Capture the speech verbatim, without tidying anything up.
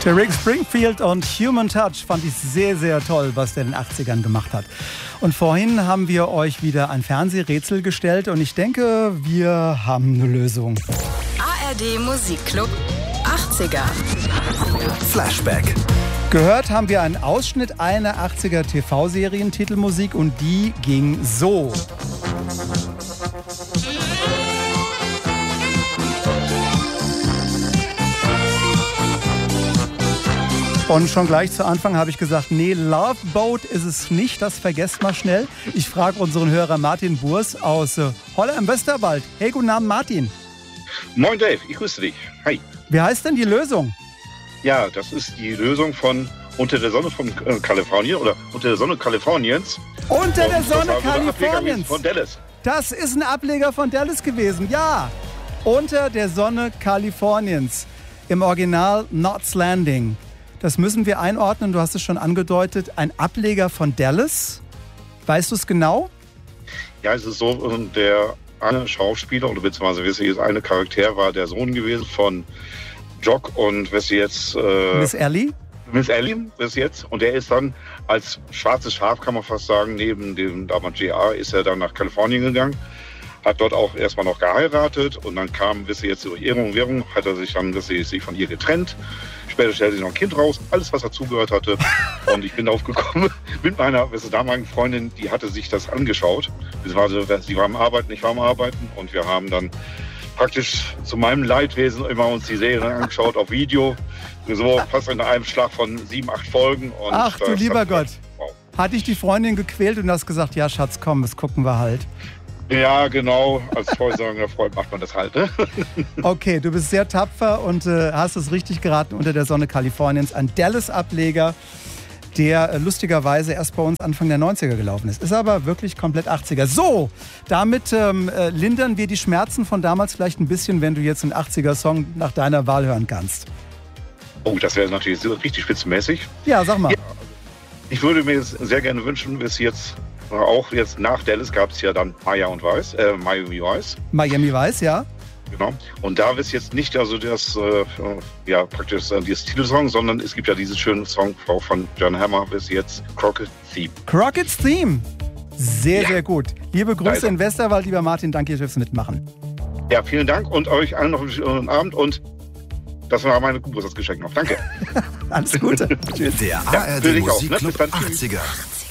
Der Rick Springfield und Human Touch fand ich sehr, sehr toll, was der in den achtzigern gemacht hat. Und vorhin haben wir euch wieder ein Fernsehrätsel gestellt und ich denke, wir haben eine Lösung. A R D Musikclub achtziger. Flashback. Gehört haben wir einen Ausschnitt einer achtziger T V-Serien-Titelmusik und die ging so. Und schon gleich zu Anfang habe ich gesagt, nee, Love Boat ist es nicht, das vergesst mal schnell. Ich frage unseren Hörer Martin Burs aus äh, Holla im Westerwald. Hey, guten Abend, Martin. Moin Dave, ich grüße dich. Hi. Wie heißt denn die Lösung? Ja, das ist die Lösung von Unter der Sonne von äh, Kalifornien oder Unter der Sonne Kaliforniens. Unter der Und Sonne das war so ein Kaliforniens. Von Dallas. Das ist ein Ableger von Dallas gewesen, ja. Unter der Sonne Kaliforniens. Im Original Knots Landing. Das müssen wir einordnen, du hast es schon angedeutet. Ein Ableger von Dallas. Weißt du es genau? Ja, es ist so, der eine Schauspieler oder beziehungsweise wisst ihr, eine Charakter war der Sohn gewesen von Jock und wisst ihr jetzt... Äh, Miss Ellie? Miss Ellie, bis jetzt. Und der ist dann als schwarzes Schaf, kann man fast sagen, neben dem damals J R, ist er dann nach Kalifornien gegangen. Hat dort auch erstmal noch geheiratet und dann kam, wisst ihr jetzt, durch Ehrung und Währung, hat er sich dann, wisst ihr, sich von ihr getrennt. Später stellte sich noch ein Kind raus, alles, was dazugehört hatte. Und ich bin darauf gekommen mit meiner wisst ihr, damaligen Freundin, die hatte sich das angeschaut. Sie war, sie war am Arbeiten, ich war am Arbeiten und wir haben dann praktisch zu meinem Leidwesen immer uns die Serie angeschaut auf Video. So fast in einem Schlag von sieben, acht Folgen. Und ach du lieber Gott. Wow. Hat dich die Freundin gequält und hast gesagt, ja Schatz, komm, das gucken wir halt. Ja, genau. Als vollsagender Freund macht man das halt. Ne? Okay, du bist sehr tapfer und äh, hast es richtig geraten. Unter der Sonne Kaliforniens. Ein Dallas-Ableger, der äh, lustigerweise erst bei uns Anfang der neunziger gelaufen ist. Ist aber wirklich komplett achtziger. So, damit ähm, äh, lindern wir die Schmerzen von damals vielleicht ein bisschen, wenn du jetzt einen achtziger-Song nach deiner Wahl hören kannst. Oh, das wäre natürlich so richtig spitzenmäßig. Ja, sag mal. Ja, ich würde mir sehr gerne wünschen, bis jetzt, auch jetzt nach Dallas gab es ja dann Maya und Weiß, äh, Miami Vice. Miami Vice, ja. Genau. Und da ist jetzt nicht also das, äh, ja, praktisch äh, dieses Titelsong, sondern es gibt ja diesen schönen Song auch von John Hammer, bis jetzt Crockett's Theme. Crockett's Theme. Sehr, ja. sehr gut. Liebe Grüße Leider. in Westerwald, lieber Martin. Danke fürs Mitmachen. Ja, vielen Dank und euch allen noch einen schönen Abend und das war meine Geburtstagsgeschenk noch. Danke. Alles Gute. Tschüss. Der A R D Ja, für dich auch, ne? Musikclub Bis dann. Tschüss. achtziger.